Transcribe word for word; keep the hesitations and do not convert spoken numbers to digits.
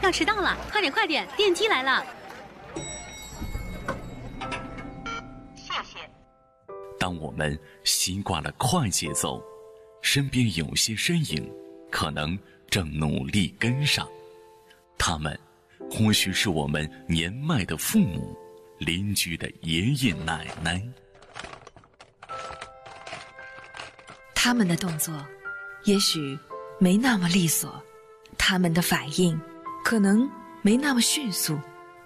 要迟到了，快点快点，电梯来了。 谢谢。 当我们习惯了快节奏，身边有些身影可能正努力跟上，他们或许是我们年迈的父母，邻居的爷爷奶奶。 他们的动作也许没那么利索，他们的反应可能没那么迅速，